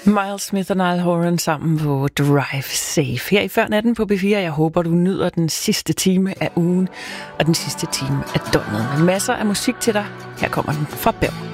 Miles Smith og Niall Horan sammen på Drive Safe. Her i Før Natten på B4. Jeg håber, du nyder den sidste time af ugen og den sidste time af døgnet. Med masser af musik til dig. Her kommer den fra Berg.